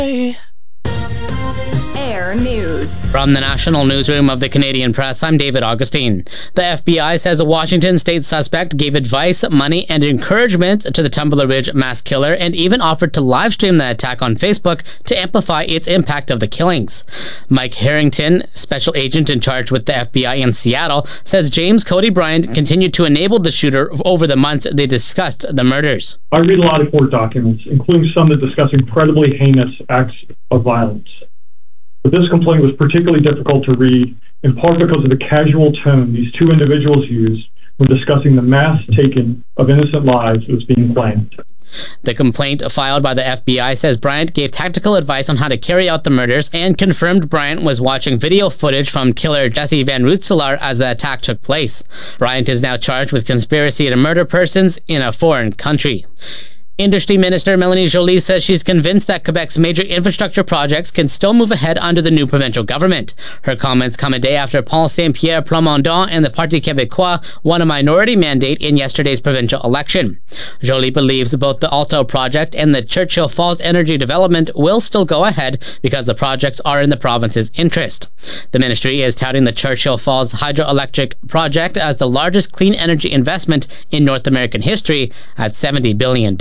Air News. From the National Newsroom of the Canadian Press, I'm David Augustine. The FBI says a Washington state suspect gave advice, money, and encouragement to the Tumbler Ridge mass killer and even offered to live stream the attack on Facebook to amplify its impact of the killings. Mike Harrington, special agent in charge with the FBI in Seattle, says James Cody Bryant continued to enable the shooter over the months they discussed the murders. I read a lot of court documents, including some that discuss incredibly heinous acts of violence. But this complaint was particularly difficult to read, in part because of the casual tone these two individuals used when discussing the mass taking of innocent lives that was being planned. The complaint filed by the FBI says Bryant gave tactical advice on how to carry out the murders and confirmed Bryant was watching video footage from killer Jesse Van Rootselaar as the attack took place. Bryant is now charged with conspiracy to murder persons in a foreign country. Industry Minister Mélanie Joly says she's convinced that Quebec's major infrastructure projects can still move ahead under the new provincial government. Her comments come a day after Paul Saint-Pierre Plamondon and the Parti Québécois won a minority mandate in yesterday's provincial election. Joly believes both the Alto project and the Churchill Falls energy development will still go ahead because the projects are in the province's interest. The ministry is touting the Churchill Falls hydroelectric project as the largest clean energy investment in North American history at $70 billion.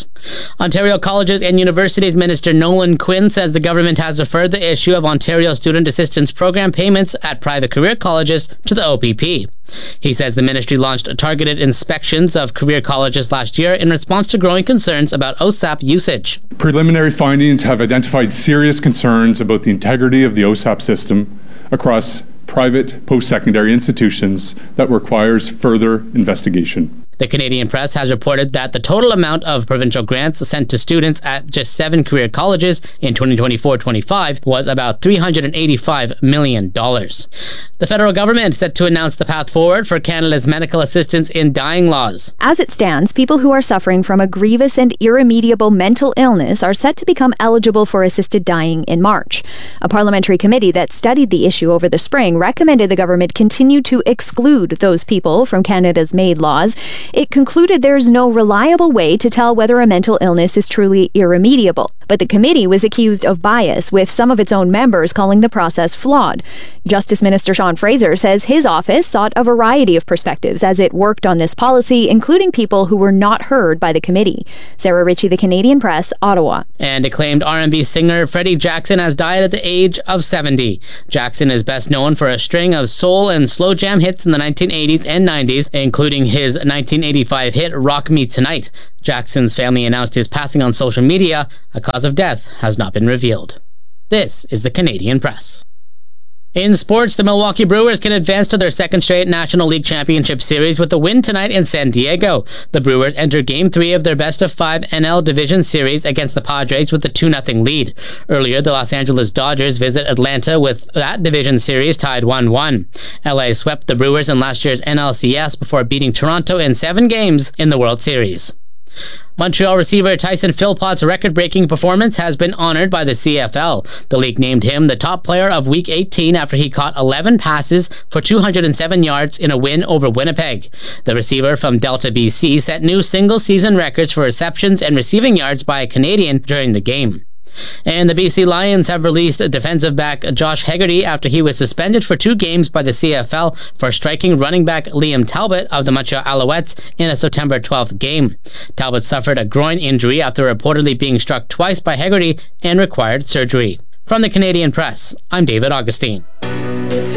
Ontario Colleges and Universities Minister Nolan Quinn says the government has referred the issue of Ontario Student Assistance Program payments at private career colleges to the OPP. He says the ministry launched targeted inspections of career colleges last year in response to growing concerns about OSAP usage. Preliminary findings have identified serious concerns about the integrity of the OSAP system across private post-secondary institutions that requires further investigation. The Canadian Press has reported that the total amount of provincial grants sent to students at just 7 career colleges in 2024-25 was about $385 million. The federal government set to announce the path forward for Canada's medical assistance in dying laws. As it stands, people who are suffering from a grievous and irremediable mental illness are set to become eligible for assisted dying in March. A parliamentary committee that studied the issue over the spring recommended the government continue to exclude those people from Canada's MAID laws. It concluded there's no reliable way to tell whether a mental illness is truly irremediable. But the committee was accused of bias, with some of its own members calling the process flawed. Justice Minister Sean Fraser says his office sought a variety of perspectives as it worked on this policy, including people who were not heard by the committee. Sarah Ritchie, The Canadian Press, Ottawa. And acclaimed R&B singer Freddie Jackson has died at the age of 70. Jackson is best known for a string of soul and slow jam hits in the 1980s and 90s, including his 1985 hit Rock Me Tonight. Jackson's family announced his passing on social media. A cause of death has not been revealed. This is the Canadian Press. In sports, the Milwaukee Brewers can advance to their second straight National League Championship Series with a win tonight in San Diego. The Brewers enter Game 3 of their best-of-5 NL Division Series against the Padres with a 2-0 lead. Earlier, the Los Angeles Dodgers visit Atlanta with that division series tied 1-1. LA swept the Brewers in last year's NLCS before beating Toronto in 7 games in the World Series. Montreal receiver Tyson Philpott's record-breaking performance has been honored by the CFL. The league named him the top player of Week 18 after he caught 11 passes for 207 yards in a win over Winnipeg. The receiver from Delta, BC set new single-season records for receptions and receiving yards by a Canadian during the game. And the BC Lions have released defensive back Josh Hegarty after he was suspended for 2 games by the CFL for striking running back Liam Talbot of the Montreal Alouettes in a September 12th game. Talbot suffered a groin injury after reportedly being struck twice by Hegarty and required surgery. From the Canadian Press, I'm David Augustine.